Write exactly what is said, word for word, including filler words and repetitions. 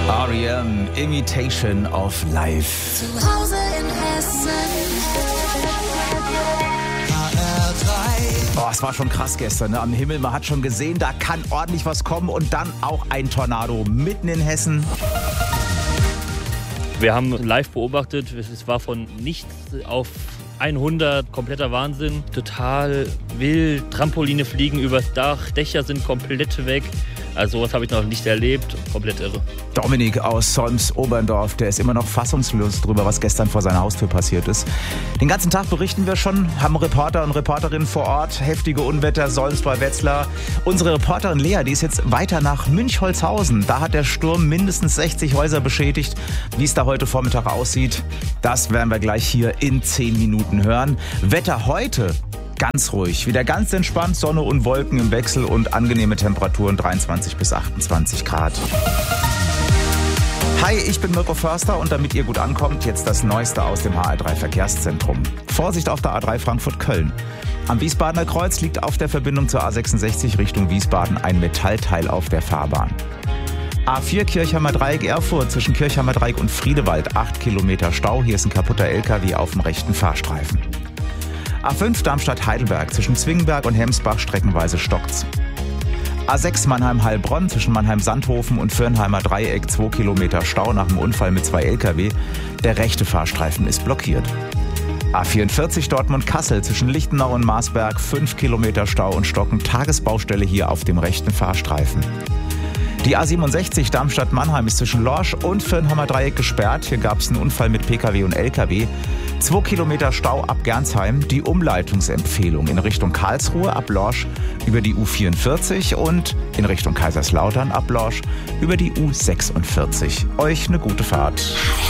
R E M, Imitation of Life. Zu Hause in Hessen. Oh, es war schon krass gestern, ne? Am Himmel. Man hat schon gesehen, da kann ordentlich was kommen und dann auch ein Tornado mitten in Hessen. Wir haben live beobachtet, es war von nichts auf hundert, kompletter Wahnsinn, total wild, Trampoline fliegen übers Dach, Dächer sind komplett weg. Also sowas habe ich noch nicht erlebt, komplett irre. Dominik aus Solms-Oberndorf, der ist immer noch fassungslos drüber, was gestern vor seiner Haustür passiert ist. Den ganzen Tag berichten wir schon, haben Reporter und Reporterinnen vor Ort, heftige Unwetter, Solms bei Wetzlar. Unsere Reporterin Lea, die ist jetzt weiter nach Münchholzhausen. Da hat der Sturm mindestens sechzig Häuser beschädigt. Wie es da heute Vormittag aussieht, das werden wir gleich hier in zehn Minuten hören. Wetter heute ganz ruhig, wieder ganz entspannt, Sonne und Wolken im Wechsel und angenehme Temperaturen dreiundzwanzig bis achtundzwanzig Grad. Hi, ich bin Mirko Förster und damit ihr gut ankommt, jetzt das Neueste aus dem H R drei Verkehrszentrum. Vorsicht auf der A drei Frankfurt-Köln. Am Wiesbadener Kreuz liegt auf der Verbindung zur A sechsundsechzig Richtung Wiesbaden ein Metallteil auf der Fahrbahn. A vier Kirchheimer Dreieck Erfurt zwischen Kirchheimer Dreieck und Friedewald, acht Kilometer Stau. Hier ist ein kaputter L K W auf dem rechten Fahrstreifen. A fünf Darmstadt-Heidelberg zwischen Zwingenberg und Hemsbach streckenweise stockt's. A sechs Mannheim-Heilbronn zwischen Mannheim-Sandhofen und Fürnheimer Dreieck, zwei Kilometer Stau nach dem Unfall mit zwei L K W. Der rechte Fahrstreifen ist blockiert. A vierundvierzig Dortmund-Kassel zwischen Lichtenau und Marsberg, fünf Kilometer Stau und Stocken. Tagesbaustelle hier auf dem rechten Fahrstreifen. Die A siebenundsechzig Darmstadt-Mannheim ist zwischen Lorsch und Fürnheimer Dreieck gesperrt. Hier gab es einen Unfall mit P K W und L K W. Zwei Kilometer Stau ab Gernsheim. Die Umleitungsempfehlung in Richtung Karlsruhe ab Lorsch über die U vierundvierzig und in Richtung Kaiserslautern ab Lorsch über die U sechsundvierzig. Euch eine gute Fahrt.